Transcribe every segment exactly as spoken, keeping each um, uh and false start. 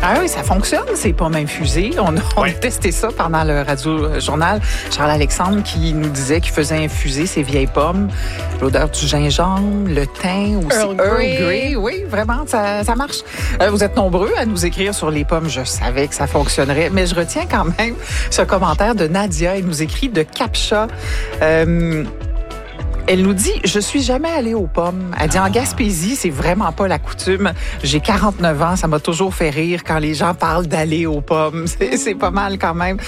Ah oui, ça fonctionne, ces pommes infusées. On a, on a testé ça pendant le radio-journal. Charles-Alexandre qui nous disait qu'il faisait infuser ses vieilles pommes. L'odeur du gingembre, le thym, aussi Earl Grey. Earl Grey. Oui, vraiment, ça, ça marche. Euh, vous êtes nombreux à nous écrire sur les pommes. Je savais que ça fonctionnerait, mais je retiens quand même ce commentaire de Nadia. Elle nous écrit de Capcha. Euh, Elle nous dit, je suis jamais allée aux pommes. Elle dit, en Gaspésie, c'est vraiment pas la coutume. J'ai quarante-neuf ans, ça m'a toujours fait rire quand les gens parlent d'aller aux pommes. C'est, c'est pas mal quand même.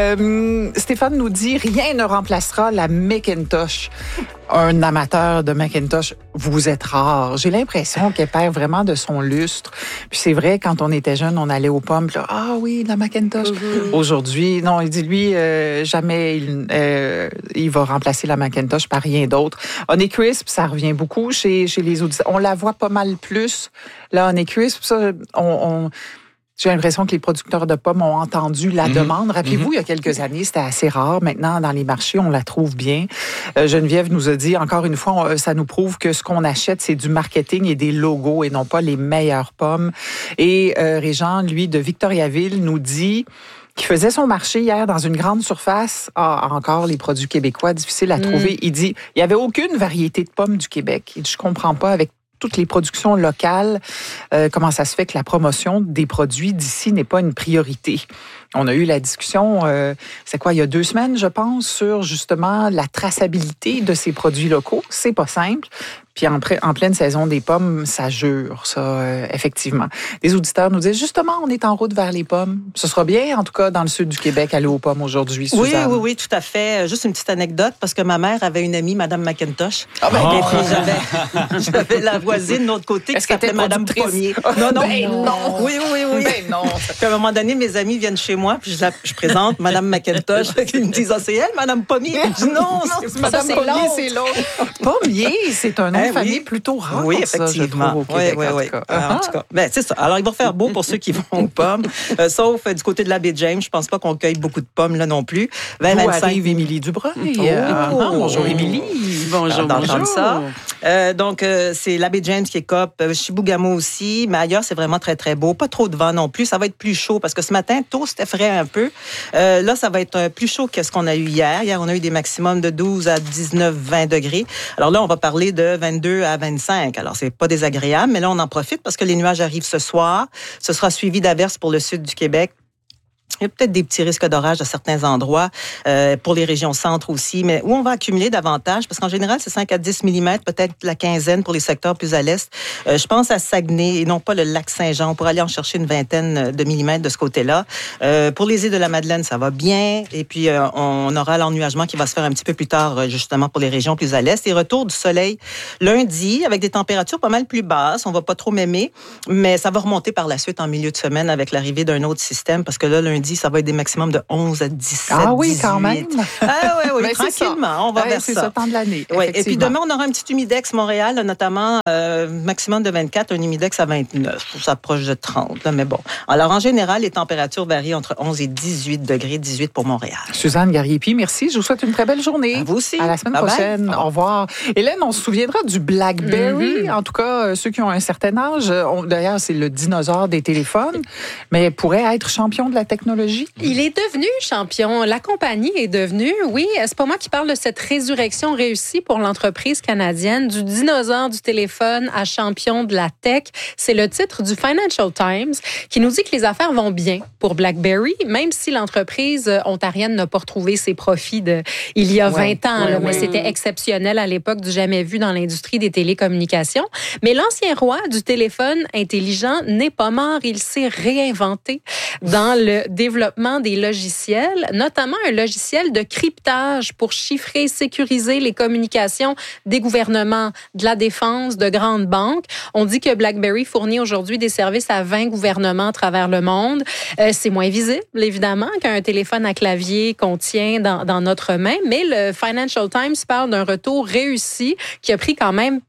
Euh, Stéphane nous dit, rien ne remplacera la Macintosh. Un amateur de Macintosh, vous êtes rare. J'ai l'impression qu'elle perd vraiment de son lustre. Puis c'est vrai, quand on était jeune, on allait aux pommes. Puis là, ah oui, la Macintosh. Mm-hmm. Aujourd'hui, non, il dit, lui, euh, jamais il, euh, il va remplacer la Macintosh par rien d'autre. Honeycrisp, ça revient beaucoup chez, chez les auditeurs. On la voit pas mal plus. Là, Honeycrisp, ça, on... on j'ai l'impression que les producteurs de pommes ont entendu la mmh. demande. Rappelez-vous, mmh. il y a quelques années, c'était assez rare. Maintenant, dans les marchés, on la trouve bien. Euh, Geneviève nous a dit, encore une fois, on, ça nous prouve que ce qu'on achète, c'est du marketing et des logos et non pas les meilleures pommes. Et euh, Régent, lui, de Victoriaville, nous dit qui faisait son marché hier dans une grande surface. Ah, encore les produits québécois, difficiles à trouver. Mmh. Il dit, il n'y avait aucune variété de pommes du Québec. Il dit, je comprends pas avec toutes les productions locales, euh, comment ça se fait que la promotion des produits d'ici n'est pas une priorité. On a eu la discussion, euh, c'est quoi, il y a deux semaines, je pense, sur justement la traçabilité de ces produits locaux. C'est pas simple. Puis en, en pleine saison des pommes, ça jure, ça, euh, effectivement. Des auditeurs nous disent, justement, on est en route vers les pommes. Ce sera bien, en tout cas, dans le sud du Québec, aller aux pommes aujourd'hui, Suzanne. Oui, oui, oui, tout à fait. Juste une petite anecdote, parce que ma mère avait une amie, Madame Macintosh. Ah ben, et puis j'avais, j'avais la voisine de l'autre côté qui s'appelait Madame Pommier. Non, non, ben non. Oui, oui, oui. Ben non. Puis à un moment donné, mes amis viennent chez moi, puis je, la, je présente Madame Macintosh. Ils me disent, ah, c'est elle, Madame Pommier. Je dis, non, non c'est, c'est Madame ça, c'est Pommier, l'autre. c'est l'autre. Pommier, c'est un nom eh, de famille oui. plutôt rare. Oui, effectivement. Ça, je trouve, au Québec, oui, oui, en oui. tout cas. Uh-huh. En tout cas. Ben, c'est ça. Alors, il va faire beau pour ceux qui vont aux pommes. Euh, sauf euh, du côté de la baie James, je pense pas qu'on cueille beaucoup de pommes là non plus. vingt vingt-cinq arrive Émilie Dubreuil. Oh, ah, bonjour, Émilie. Bonjour, bonjour. Ça. Euh, donc, euh, c'est la baie James qui est cop. Euh, Chibougamau aussi. Mais ailleurs, c'est vraiment très, très beau. Pas trop de vent non plus. Ça va être plus chaud parce que ce matin, tôt, c'était frais un peu. Euh, là, ça va être euh, plus chaud que ce qu'on a eu hier. Hier, on a eu des maximums de douze à dix-neuf, vingt degrés. Alors là, on va parler de vingt-deux à vingt-cinq. Alors, c'est pas désagréable, mais là, on en profite parce que les nuages arrivent ce soir. Ce sera suivi d'averses pour le sud du Québec. Il y a peut-être des petits risques d'orage à certains endroits, euh, pour les régions centres aussi, mais où on va accumuler davantage, parce qu'en général, c'est cinq à dix millimètres, peut-être la quinzaine pour les secteurs plus à l'est. Euh, je pense à Saguenay et non pas le lac Saint-Jean. On pourrait aller en chercher une vingtaine de millimètres de ce côté-là. Euh, pour les îles de la Madeleine, ça va bien. Et puis, euh, on aura l'ennuagement qui va se faire un petit peu plus tard, justement, pour les régions plus à l'est. Et retour du soleil lundi, avec des températures pas mal plus basses. On va pas trop m'aimer, mais ça va remonter par la suite en milieu de semaine avec l'arrivée d'un autre système, parce que là, lundi, ça va être des maximums de onze à dix-sept, ah oui, dix-huit. Quand même. Ah oui, oui, ben, tranquillement, on va ouais, vers c'est ça. C'est ce temps de l'année, ouais. Et puis demain, on aura un petit humidex Montréal, là, notamment euh, maximum de vingt-quatre, un humidex à vingt-neuf. Ça s'approche de trente, là, mais bon. Alors, en général, les températures varient entre onze et dix-huit degrés, dix-huit pour Montréal. Suzanne Garriépi, merci. Je vous souhaite une très belle journée. À vous aussi. À la semaine bye prochaine. bye. Au revoir. Hélène, on se souviendra du BlackBerry. Mm-hmm. En tout cas, ceux qui ont un certain âge. On, d'ailleurs, c'est le dinosaure des téléphones, mais pourrait être champion de la technologie. Il est devenu champion. La compagnie est devenue, oui, c'est pas moi qui parle de cette résurrection réussie pour l'entreprise canadienne, du dinosaure du téléphone à champion de la tech. C'est le titre du Financial Times qui nous dit que les affaires vont bien pour BlackBerry, même si l'entreprise ontarienne n'a pas retrouvé ses profits de il y a vingt ouais, ans. Ouais, là, ouais. Mais c'était exceptionnel à l'époque, du jamais vu dans l'industrie des télécommunications. Mais l'ancien roi du téléphone intelligent n'est pas mort. Il s'est réinventé dans le développement des logiciels, notamment un logiciel de cryptage pour chiffrer et sécuriser les communications des gouvernements, de la défense, de grandes banques. On dit que BlackBerry fournit aujourd'hui des services à vingt gouvernements à travers le monde. Euh, c'est moins visible, évidemment, qu'un téléphone à clavier qu'on tient dans, dans notre main, mais le Financial Times parle d'un retour réussi qui a pris quand même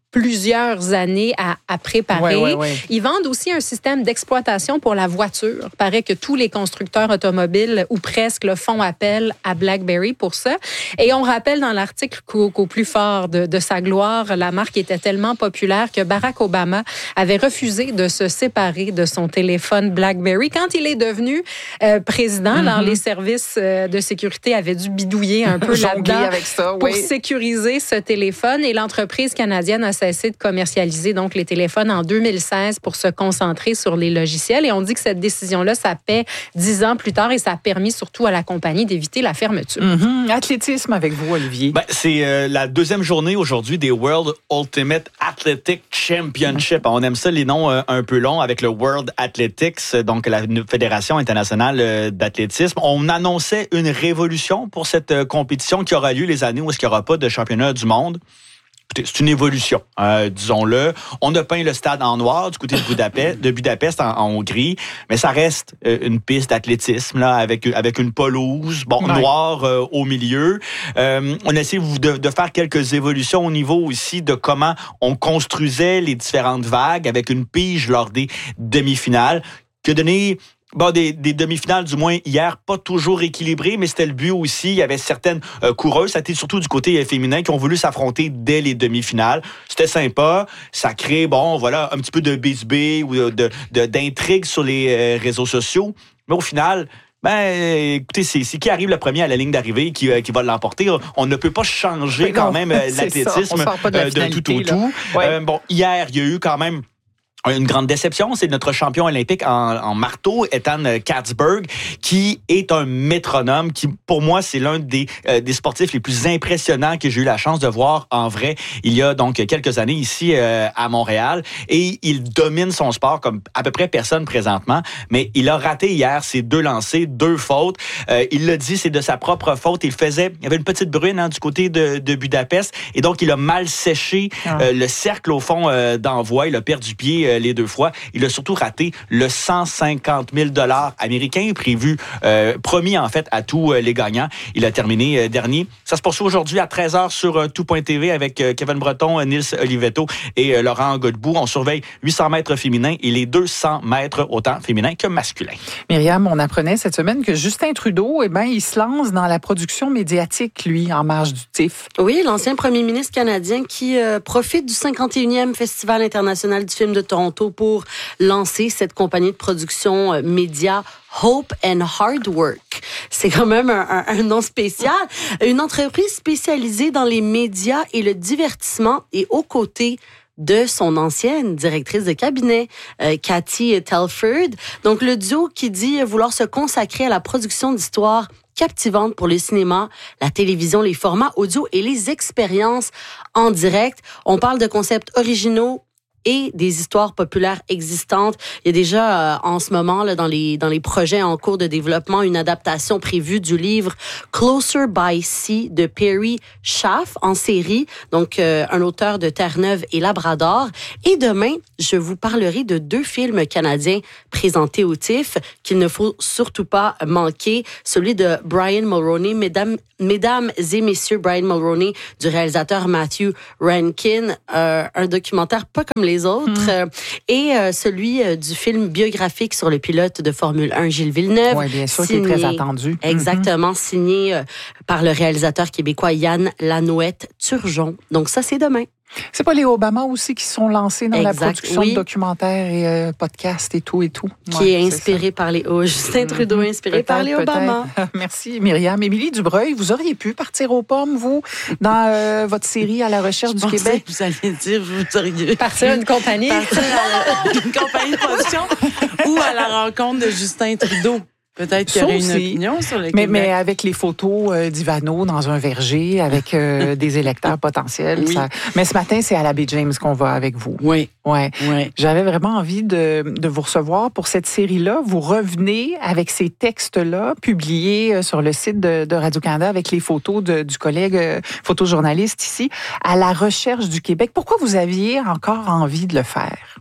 plusieurs années à, à préparer. Ouais, ouais, ouais. Ils vendent aussi un système d'exploitation pour la voiture. Il paraît que tous les constructeurs automobiles, ou presque, là, font appel à BlackBerry pour ça. Et on rappelle dans l'article qu'au, qu'au plus fort de, de sa gloire, la marque était tellement populaire que Barack Obama avait refusé de se séparer de son téléphone BlackBerry. Quand il est devenu euh, président, mm-hmm. alors les services euh, de sécurité avaient dû bidouiller un peu là-dedans avec ça, pour oui. sécuriser ce téléphone. Et l'entreprise canadienne a cessé de commercialiser donc les téléphones en deux mille seize pour se concentrer sur les logiciels. Et on dit que cette décision-là, ça paie dix ans plus tard et ça a permis surtout à la compagnie d'éviter la fermeture. Mm-hmm. Athlétisme avec vous, Olivier. Ben, c'est euh, la deuxième journée aujourd'hui des World Ultimate Athletic Championship. Mm-hmm. On aime ça, les noms euh, un peu longs, avec le World Athletics, donc la Fédération internationale euh, d'athlétisme. On annonçait une révolution pour cette euh, compétition qui aura lieu les années où il n'y aura pas de championnat du monde. C'est une évolution, euh, disons-le. On a peint le stade en noir du côté de Budapest, de Budapest en, en Hongrie, mais ça reste euh, une piste d'athlétisme là, avec avec une pelouse, bon ouais. noire euh, au milieu. Euh, on essaie de, de faire quelques évolutions au niveau aussi de comment on construisait les différentes vagues avec une pige lors des demi-finales, qui a donné Bon, des, des demi-finales, du moins hier, pas toujours équilibrées, mais c'était le but aussi. Il y avait certaines euh, coureuses, ça a été surtout du côté euh, féminin, qui ont voulu s'affronter dès les demi-finales. C'était sympa. Ça crée, bon, voilà, un petit peu de bisbee ou de, de, d'intrigue sur les euh, réseaux sociaux. Mais au final, ben, écoutez, c'est, c'est qui arrive le premier à la ligne d'arrivée qui, euh, qui va l'emporter. On ne peut pas changer oui, quand non, même euh, l'athlétisme de, euh, de tout au tout. Ouais. Euh, bon, hier, il y a eu quand même une grande déception, c'est notre champion olympique en, en marteau, Ethan Katzberg, qui est un métronome, qui, pour moi, c'est l'un des, euh, des sportifs les plus impressionnants que j'ai eu la chance de voir en vrai il y a donc quelques années ici euh, à Montréal. Et il domine son sport comme à peu près personne présentement, mais il a raté hier ses deux lancers, deux fautes. Euh, il l'a dit, c'est de sa propre faute. Il faisait, il y avait une petite brune hein, du côté de, de Budapest, et donc il a mal séché ah. euh, le cercle au fond euh, d'envoi. Il a perdu pied euh, les deux fois. Il a surtout raté le cent cinquante mille dollars américains prévu, euh, promis en fait à tous euh, les gagnants. Il a terminé euh, dernier. Ça se poursuit aujourd'hui à treize heures sur euh, tout point t v avec euh, Kevin Breton, euh, Nils Olivetto et euh, Laurent Godbout. On surveille huit cents mètres féminins et les deux cents mètres autant féminins que masculins. Myriam, on apprenait cette semaine que Justin Trudeau, eh ben, il se lance dans la production médiatique, lui, en marge du T I F. Oui, l'ancien premier ministre canadien qui euh, profite du cinquante et unième Festival international du film de Toronto pour lancer cette compagnie de production euh, média Hope and Hard Work. C'est quand même un, un, un nom spécial. Une entreprise spécialisée dans les médias et le divertissement et aux côtés de son ancienne directrice de cabinet, euh, Cathy Telford. Donc, le duo qui dit vouloir se consacrer à la production d'histoires captivantes pour le cinéma, la télévision, les formats audio et les expériences en direct. On parle de concepts originaux et des histoires populaires existantes. Il y a déjà euh, en ce moment là, dans les dans les projets en cours de développement une adaptation prévue du livre Closer by Sea de Perry Schaff en série, donc euh, un auteur de Terre-Neuve et Labrador. Et demain, je vous parlerai de deux films canadiens présentés au T I F qu'il ne faut surtout pas manquer. Celui de Brian Mulroney, mesdames, mesdames et messieurs, Brian Mulroney, du réalisateur Matthew Rankin, euh, un documentaire pas comme les autres, mmh. euh, et euh, celui euh, du film biographique sur le pilote de Formule un, Gilles Villeneuve. Oui, bien sûr, signé, qui est très attendu. Exactement, mmh. signé euh, par le réalisateur québécois Yann Lanouette-Turgeon. Donc ça, c'est demain. C'est pas les Obama aussi qui sont lancés dans exact, la production oui. de documentaires et euh, podcasts et tout et tout. Qui ouais, est inspiré par les... Oh, Justin Trudeau, mmh, inspiré par les Obama. Merci, Myriam. Émilie Dubreuil, vous auriez pu partir aux pommes, vous, dans euh, votre série À la recherche Je du Québec? Que vous alliez dire, vous auriez partir à une compagnie. Partir à une compagnie de production ou à la rencontre de Justin Trudeau. Peut-être qu'il y aurait une opinion sur le mais, Québec. Mais avec les photos euh, d'Ivano dans un verger, avec euh, des électeurs potentiels. Oui. Ça... Mais ce matin, c'est à l'abbé James qu'on va avec vous. Oui. Ouais. oui. J'avais vraiment envie de, de vous recevoir pour cette série-là. Vous revenez avec ces textes-là, publiés sur le site de, de Radio-Canada avec les photos de, du collègue euh, photojournaliste ici, À la recherche du Québec. Pourquoi vous aviez encore envie de le faire?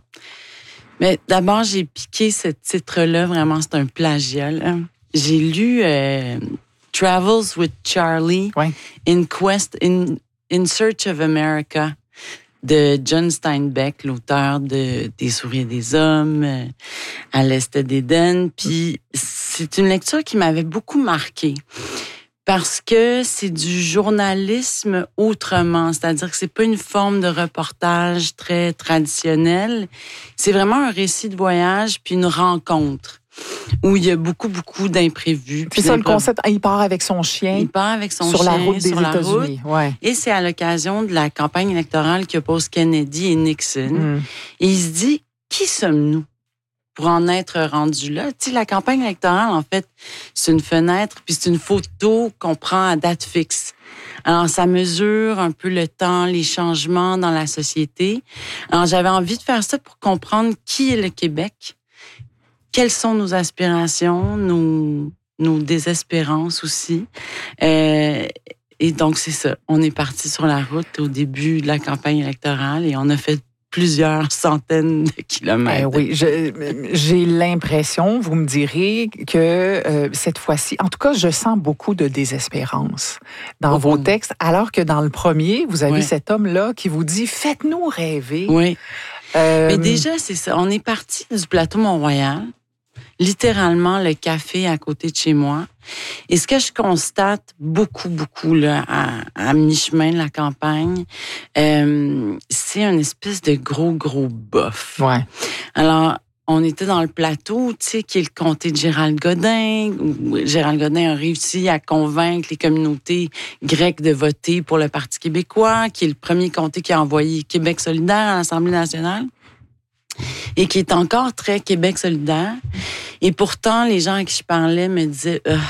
Mais d'abord, j'ai piqué ce titre-là. Vraiment, c'est un plagiat. Là. J'ai lu euh, Travels with Charlie, ouais. in Quest, in, in Search of America. de John Steinbeck, l'auteur de Des souris et des hommes, euh, À l'Est d'Éden. Puis c'est une lecture qui m'avait beaucoup marquée parce que c'est du journalisme autrement, c'est-à-dire que c'est pas une forme de reportage très traditionnelle, c'est vraiment un récit de voyage puis une rencontre où il y a beaucoup, beaucoup d'imprévus. C'est ça le concept. Il part avec son chien. Il part avec son sur chien la route des sur la États-Unis. route. Ouais. Et c'est à l'occasion de la campagne électorale qui oppose Kennedy et Nixon. Mm. Et il se dit, qui sommes-nous pour en être rendu là? Tu sais, la campagne électorale, en fait, c'est une fenêtre, puis c'est une photo qu'on prend à date fixe. Alors, ça mesure un peu le temps, les changements dans la société. Alors, j'avais envie de faire ça pour comprendre qui est le Québec, quelles sont nos aspirations, nos, nos désespérances aussi. Euh, et donc, c'est ça. On est parti sur la route au début de la campagne électorale et on a fait plusieurs centaines de kilomètres. Ben oui, je, j'ai l'impression, vous me direz, que euh, cette fois-ci, en tout cas, je sens beaucoup de désespérance dans Oh, vos oh. textes, alors que dans le premier, vous avez Ouais. cet homme-là qui vous dit « Faites-nous rêver ». Oui. Euh, Mais déjà, c'est ça. On est parti du plateau Mont-Royal, littéralement le café à côté de chez moi. Et ce que je constate beaucoup, beaucoup là, à, à mi-chemin de la campagne, euh, c'est une espèce de gros, gros bof. ouais. Alors, on était dans le plateau, tu sais, qui est le comté de Gérald Godin, où Gérald Godin a réussi à convaincre les communautés grecques de voter pour le Parti québécois, qui est le premier comté qui a envoyé Québec solidaire à l'Assemblée nationale et qui est encore très Québec solidaire. Et pourtant, les gens à qui je parlais me disaient euh,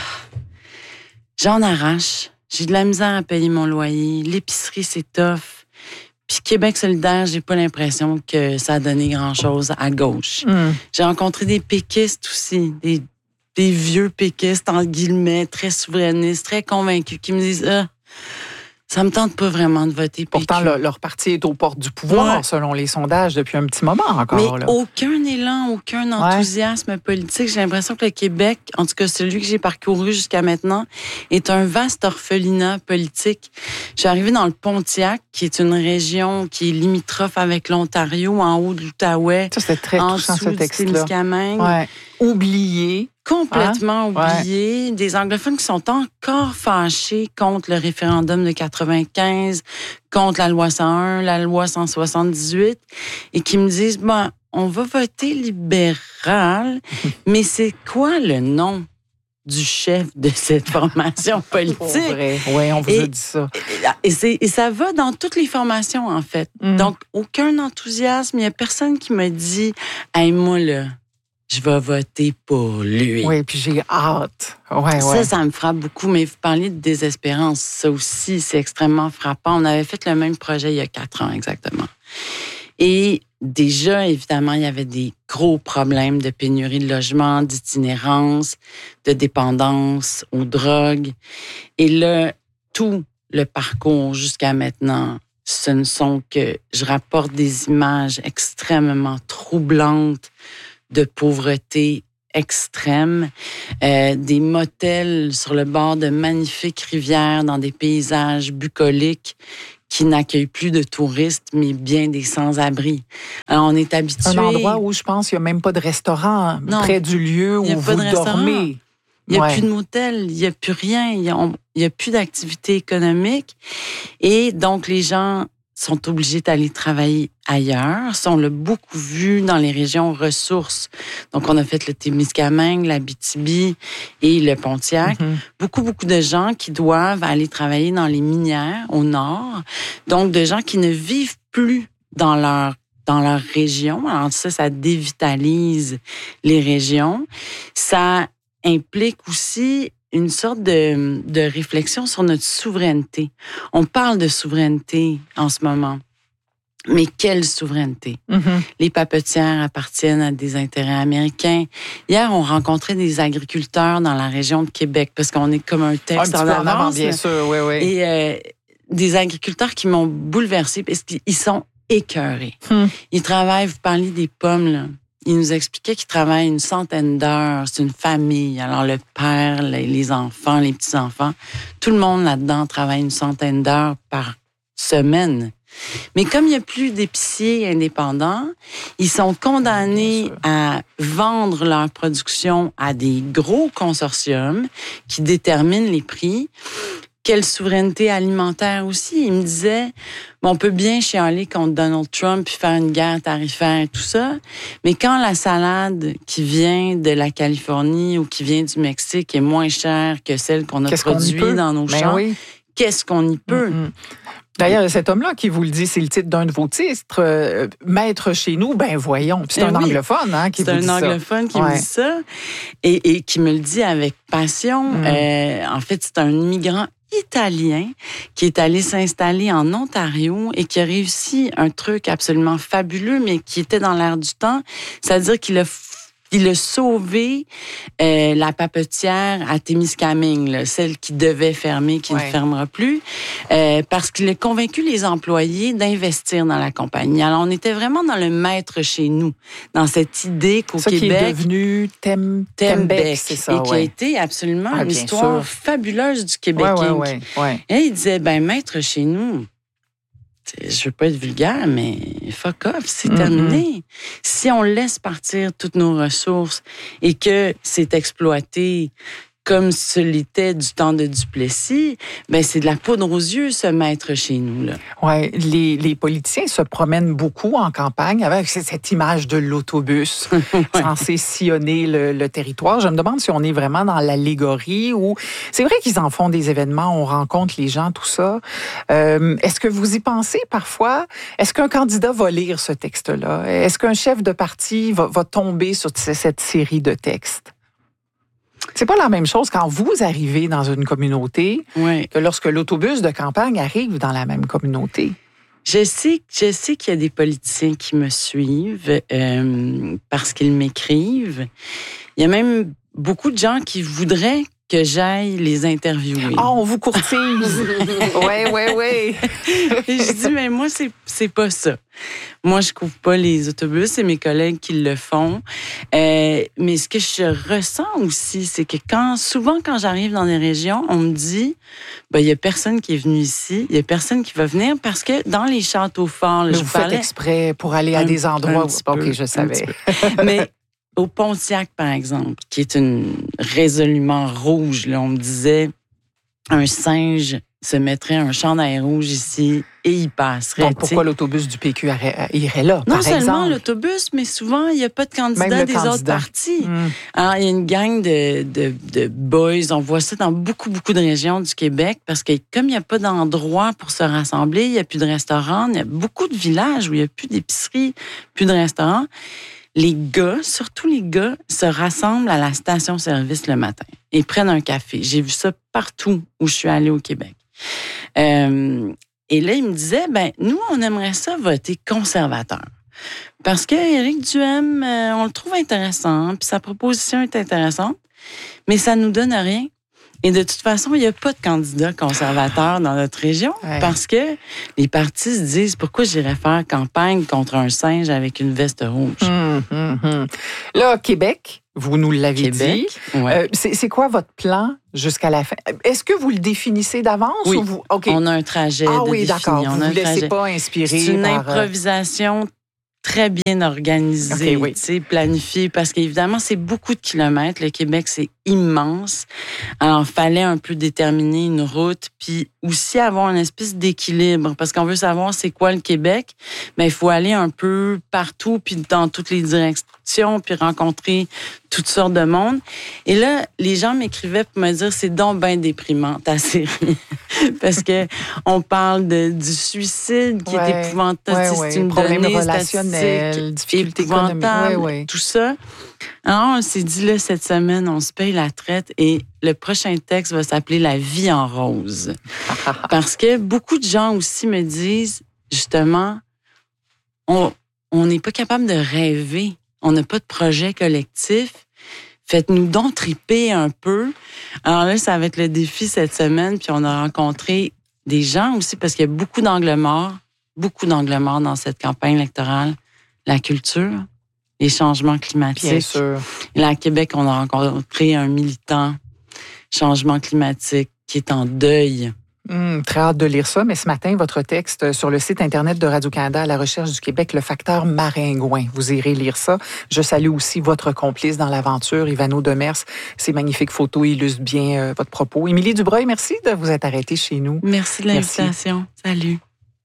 « J'en arrache, j'ai de la misère à payer mon loyer, l'épicerie, c'est tough. » Puis Québec solidaire, j'ai pas l'impression que ça a donné grand-chose à gauche. Mm. J'ai rencontré des péquistes aussi, des, des vieux péquistes, en guillemets, très souverainistes, très convaincus, qui me disent ah, « ça me tente pas vraiment de voter P Q. » Pourtant, le- leur parti est aux portes du pouvoir, Ouais. selon les sondages, depuis un petit moment encore. Mais là. aucun élan, aucun enthousiasme politique. J'ai l'impression que le Québec, en tout cas celui que j'ai parcouru jusqu'à maintenant, est un vaste orphelinat politique. Je suis arrivée dans le Pontiac, qui est une région qui est limitrophe avec l'Ontario, en haut de l'Outaouais, Ça, c'était très en touchant, ce dessous du texte-là. Témiscamingue. Ouais. Oublié. Complètement Hein? oublié. Des anglophones qui sont encore fâchés contre le référendum de quatre-vingt-quinze, contre la loi cent un, la loi cent soixante-dix-huit, et qui me disent, bon, on va voter libéral, mais c'est quoi le nom du chef de cette formation Pour politique? vrai. Oui, on vous Et- a dit ça. Et, c'est, et ça va dans toutes les formations, en fait. Mm. Donc, aucun enthousiasme. Il n'y a personne qui me dit, hey, moi, là, je vais voter pour lui. Oui, puis j'ai hâte. Ouais, Ça, ouais. ça me frappe beaucoup. Mais vous parlez de désespérance. Ça aussi, c'est extrêmement frappant. On avait fait le même projet il y a quatre ans exactement. Et déjà, évidemment, il y avait des gros problèmes de pénurie de logement, d'itinérance, de dépendance aux drogues. Et là, tout le parcours jusqu'à maintenant, ce ne sont que je rapporte des images extrêmement troublantes de pauvreté extrême, euh, des motels sur le bord de magnifiques rivières dans des paysages bucoliques qui n'accueillent plus de touristes, mais bien des sans-abri. Alors, on est habitué. Un endroit où je pense qu'il n'y a même pas de restaurant Non. près du lieu où Il y a pas vous de restaurant. dormez. Il n'y a Ouais. plus de motel, il n'y a plus rien, il n'y a, on- il y a plus d'activité économique. Et donc, les gens sont obligés d'aller travailler ailleurs. Ça, on l'a beaucoup vu dans les régions ressources. Donc, on a fait le Témiscamingue, l'Abitibi et le Pontiac. Mhm. Beaucoup, beaucoup de gens qui doivent aller travailler dans les minières au nord. Donc, de gens qui ne vivent plus dans leur dans leur région. Alors ça, ça dévitalise les régions. Ça implique aussi une sorte de, de réflexion sur notre souveraineté. On parle de souveraineté en ce moment. Mais quelle souveraineté? Mhm. Les papetières appartiennent à des intérêts américains. Hier, on rencontrait des agriculteurs dans la région de Québec, parce qu'on est comme un Un texte petit en peu en avant, avance. bien là. sûr, oui, oui. Et euh, des agriculteurs qui m'ont bouleversée parce qu'ils sont écœurés. Hmm. Ils travaillent, vous parlez des pommes, là. Ils nous expliquaient qu'ils travaillent une centaine d'heures. C'est une famille. Alors, le père, les, les enfants, les petits-enfants, tout le monde là-dedans travaille une centaine d'heures par semaine. Mais comme il n'y a plus d'épiciers indépendants, ils sont condamnés à vendre leur production à des gros consortiums qui déterminent les prix. Quelle souveraineté alimentaire aussi. Il me disait, bon, on peut bien chialer contre Donald Trump puis faire une guerre tarifaire et tout ça, mais quand la salade qui vient de la Californie ou qui vient du Mexique est moins chère que celle qu'on a produite dans nos ben champs, oui. qu'est-ce qu'on y peut? Mm-hmm. D'ailleurs, cet homme-là qui vous le dit, c'est le titre d'un de vos titres, euh, Maître chez nous, ben voyons. Puis c'est Eh un oui. anglophone hein, qui c'est vous dit ça. C'est un anglophone qui ouais. me dit ça et, et qui me le dit avec passion. Mm. Euh, en fait, c'est un immigrant italien qui est allé s'installer en Ontario et qui a réussi un truc absolument fabuleux, mais qui était dans l'air du temps. C'est-à-dire qu'il a Il a sauvé euh, la papetière à Témiscamingue, là, celle qui devait fermer, qui ouais. ne fermera plus, euh, parce qu'il a convaincu les employés d'investir dans la compagnie. Alors, on était vraiment dans le maître chez nous, dans cette idée qu'au ça Québec... qui est devenu Tem, Tembec, c'est ça, et qui ouais. a été absolument ah, une histoire sûr. fabuleuse du Québec ouais, Inc. Ouais, ouais, ouais. Et il disait, ben maître chez nous... Je veux pas être vulgaire, mais fuck off, c'est mm-hmm. terminé. Si on laisse partir toutes nos ressources et que c'est exploité comme ce l'était du temps de Duplessis, ben c'est de la poudre aux yeux, ce maître chez nous, là. Ouais, les, les politiciens se promènent beaucoup en campagne avec cette image de l'autobus ouais. censé sillonner le, le territoire. Je me demande si on est vraiment dans l'allégorie ou... C'est vrai qu'ils en font des événements, on rencontre les gens, tout ça. Euh, est-ce que vous y pensez parfois? Est-ce qu'un candidat va lire ce texte-là? Est-ce qu'un chef de parti va, va tomber sur cette série de textes? C'est pas la même chose quand vous arrivez dans une communauté oui. que lorsque l'autobus de campagne arrive dans la même communauté. Je sais, je sais qu'il y a des politiciens qui me suivent euh, parce qu'ils m'écrivent. Il y a même beaucoup de gens qui voudraient que j'aille les interviewer. Ah, oh, on vous courtise! Oui, oui, oui. Et je dis, mais moi, c'est, c'est pas ça. Moi, je couvre pas les autobus, c'est mes collègues qui le font. Euh, mais ce que je ressens aussi, c'est que quand, souvent, quand j'arrive dans des régions, on me dit, ben, il y a personne qui est venu ici, il y a personne qui va venir parce que dans les châteaux forts, là, mais je vous parlais, faites exprès pour aller à un, des endroits où... Peu, OK, je savais. Mais au Pontiac, par exemple, qui est une résolument rouge, là, on me disait, un singe se mettrait un chandail rouge ici et il passerait. Donc, pourquoi t'sais? L'autobus du P Q irait là, non par seulement exemple? l'autobus, mais souvent, il n'y a pas de candidat des candidat. autres partis. Mm. Alors, il y a une gang de, de, de boys, on voit ça dans beaucoup, beaucoup de régions du Québec, parce que comme il n'y a pas d'endroit pour se rassembler, il n'y a plus de restaurants, il y a beaucoup de villages où il n'y a plus d'épicerie, plus de restaurants. Les gars, surtout les gars, se rassemblent à la station-service le matin et prennent un café. J'ai vu ça partout où je suis allée au Québec. Euh, et là, il me disait, ben nous, on aimerait ça voter conservateur. Parce que Éric Duhem, euh, on le trouve intéressant, puis sa proposition est intéressante, mais ça nous donne rien. Et de toute façon, il n'y a pas de candidat conservateur dans notre région ouais. parce que les partis se disent pourquoi j'irais faire campagne contre un singe avec une veste rouge. Hum, hum, hum. Là, Québec, vous nous l'avez Québec, dit. Ouais. Euh, c'est, c'est quoi votre plan jusqu'à la fin? Est-ce que vous le définissez d'avance? Oui, ou vous... okay. On a un trajet ah, de oui, défini. d'accord. On vous ne vous laissez trajet. pas inspirer C'est une par... improvisation très bien organisée, okay, oui. planifiée, parce qu'évidemment, c'est beaucoup de kilomètres. Le Québec, c'est immense. Alors, il fallait un peu déterminer une route, puis aussi avoir une espèce d'équilibre, parce qu'on veut savoir c'est quoi le Québec, mais il faut aller un peu partout, puis dans toutes les directions, puis rencontrer toutes sortes de monde. Et là, les gens m'écrivaient pour me dire, c'est donc bien déprimant, ta série. Parce que on parle de, du suicide qui ouais, est épouvantable. Ouais, c'est ouais. une problème donnée relationnel, statistique difficulté épouvantable, économique. Ouais, ouais. tout ça. Alors, on s'est dit, là, cette semaine, on se paye la traite et le prochain texte va s'appeler « La vie en rose ». Parce que beaucoup de gens aussi me disent, justement, on on n'est pas capable de rêver. On n'a pas de projet collectif. Faites-nous donc triper un peu. Alors là, ça va être le défi cette semaine. Puis on a rencontré des gens aussi, parce qu'il y a beaucoup d'angles morts, beaucoup d'angles morts dans cette campagne électorale. La culture, les changements climatiques. Bien sûr. Et là, à Québec, on a rencontré un militant changement climatique qui est en deuil Hum, très hâte de lire ça, mais ce matin, votre texte sur le site Internet de Radio-Canada à la recherche du Québec, le facteur maringouin. Vous irez lire ça. Je salue aussi votre complice dans l'aventure, Ivano Demers. Ces magnifiques photos illustrent bien euh, votre propos. Émilie Dubreuil, merci de vous être arrêtée chez nous. Merci de l'invitation. Merci. Salut.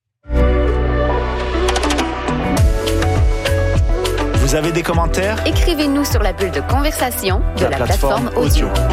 Vous avez des commentaires? Écrivez-nous sur la bulle de conversation de, de la, la plateforme, plateforme audio. audio.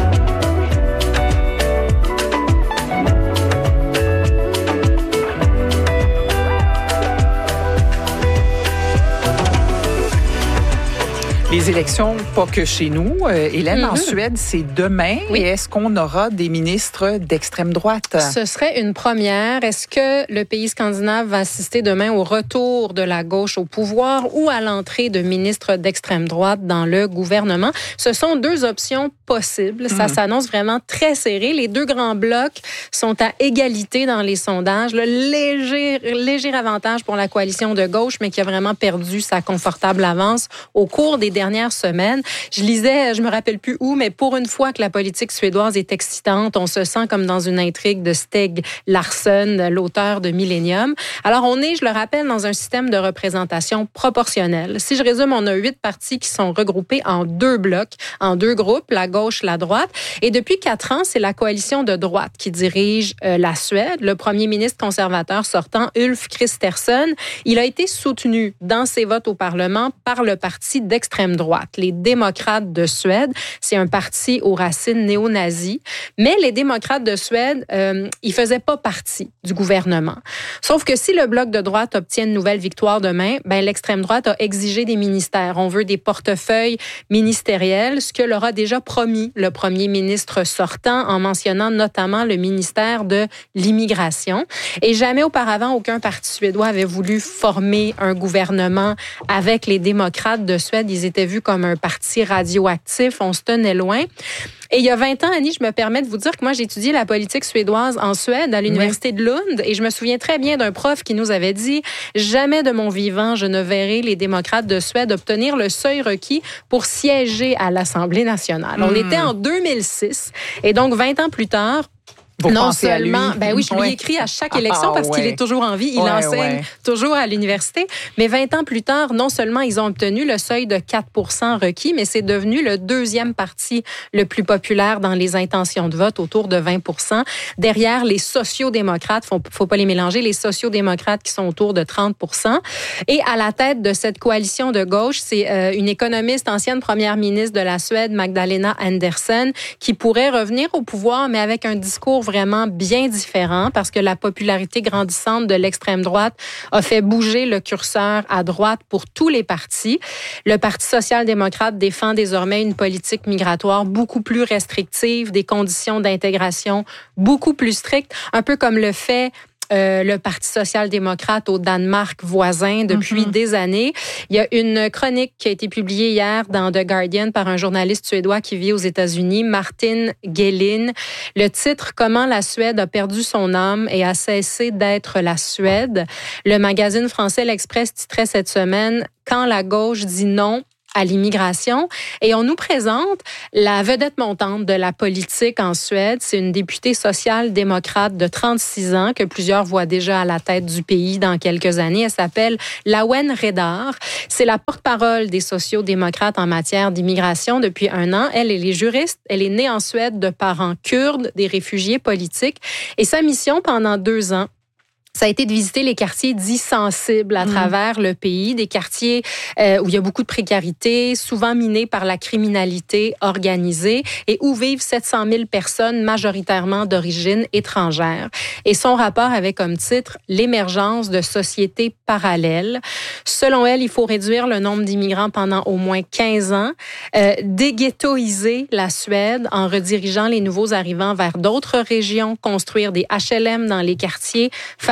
Les élections, pas que chez nous. Euh, Hélène, mm-hmm. en Suède, c'est demain. Oui. Et est-ce qu'on aura des ministres d'extrême droite? Ce serait une première. Est-ce que le pays scandinave va assister demain au retour de la gauche au pouvoir ou à l'entrée de ministres d'extrême droite dans le gouvernement? Ce sont deux options possibles. Mm-hmm. Ça s'annonce vraiment très serré. Les deux grands blocs sont à égalité dans les sondages. Le léger, léger avantage pour la coalition de gauche, mais qui a vraiment perdu sa confortable avance au cours des dernières dernières semaines. Je lisais, je me rappelle plus où, mais pour une fois que la politique suédoise est excitante, on se sent comme dans une intrigue de Stieg Larsson, l'auteur de Millennium. Alors, on est, je le rappelle, dans un système de représentation proportionnelle. Si je résume, on a huit partis qui sont regroupés en deux blocs, en deux groupes, la gauche, la droite. Et depuis quatre ans, c'est la coalition de droite qui dirige euh, la Suède. Le premier ministre conservateur sortant, Ulf Kristersson, il a été soutenu dans ses votes au Parlement par le parti d'extrême droite. Les démocrates de Suède, c'est un parti aux racines néo-nazis, mais les démocrates de Suède, euh, ils faisaient pas partie du gouvernement. Sauf que si le bloc de droite obtient une nouvelle victoire demain, ben l'extrême droite a exigé des ministères. On veut des portefeuilles ministériels, ce que leur a déjà promis le premier ministre sortant en mentionnant notamment le ministère de l'immigration. Et jamais auparavant, aucun parti suédois avait voulu former un gouvernement avec les démocrates de Suède. Ils étaient vus comme un parti radioactif, on se tenait loin. Et il y a vingt ans, Annie, je me permets de vous dire que moi, j'ai étudié la politique suédoise en Suède, à l'université oui. de Lund, et je me souviens très bien d'un prof qui nous avait dit « Jamais de mon vivant, je ne verrai les démocrates de Suède obtenir le seuil requis pour siéger à l'Assemblée nationale. Mmh. » On était en deux mille six, et donc vingt ans plus tard, Vous non seulement, ben oui, je lui ouais. écris à chaque élection ah, parce ouais. qu'il est toujours en vie. Il ouais, enseigne ouais. toujours à l'université. Mais vingt ans plus tard, non seulement ils ont obtenu le seuil de quatre pour cent requis, mais c'est devenu le deuxième parti le plus populaire dans les intentions de vote, autour de vingt pour cent. Derrière les sociaux-démocrates, faut, faut pas les mélanger, les sociaux-démocrates qui sont autour de trente pour cent. Et à la tête de cette coalition de gauche, c'est euh, une économiste, ancienne première ministre de la Suède, Magdalena Andersson, qui pourrait revenir au pouvoir, mais avec un discours vraiment bien différent parce que la popularité grandissante de l'extrême droite a fait bouger le curseur à droite pour tous les partis. Le Parti social-démocrate défend désormais une politique migratoire beaucoup plus restrictive, des conditions d'intégration beaucoup plus strictes, un peu comme le fait Euh, le Parti social-démocrate au Danemark voisin depuis mm-hmm. des années. Il y a une chronique qui a été publiée hier dans The Guardian par un journaliste suédois qui vit aux États-Unis, Martin Gelin. Le titre « Comment la Suède a perdu son âme et a cessé d'être la Suède ». Le magazine français L'Express titrait cette semaine « Quand la gauche dit non ». À l'immigration. Et on nous présente la vedette montante de la politique en Suède. C'est une députée social-démocrate de trente-six ans que plusieurs voient déjà à la tête du pays dans quelques années. Elle s'appelle Lawen Redar. C'est la porte-parole des sociaux-démocrates en matière d'immigration depuis un an. Elle, elle est juriste. Elle est née en Suède de parents kurdes, des réfugiés politiques. Et sa mission pendant deux ans, ça a été de visiter les quartiers dits sensibles à mmh. travers le pays, des quartiers euh, où il y a beaucoup de précarité, souvent minés par la criminalité organisée et où vivent sept cent mille personnes majoritairement d'origine étrangère. Et son rapport avait comme titre « L'émergence de sociétés parallèles ». Selon elle, il faut réduire le nombre d'immigrants pendant au moins quinze ans, euh, déghettoiser la Suède en redirigeant les nouveaux arrivants vers d'autres régions, construire des H L M dans les quartiers, favoriser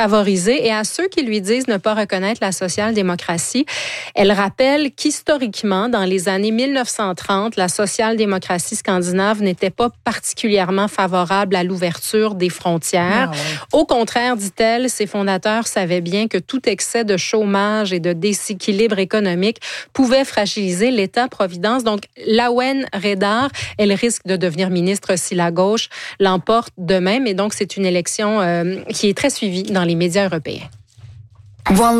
favorisés. Et à ceux qui lui disent ne pas reconnaître la social-démocratie, elle rappelle qu'historiquement, dans les années mille neuf cent trente, la social-démocratie scandinave n'était pas particulièrement favorable à l'ouverture des frontières. Ah ouais. Au contraire, dit-elle, ses fondateurs savaient bien que tout excès de chômage et de déséquilibre économique pouvait fragiliser l'État-providence. Donc, Lawen Redar, elle risque de devenir ministre si la gauche l'emporte demain. Et donc, c'est une élection euh, qui est très suivie dans les médias européens.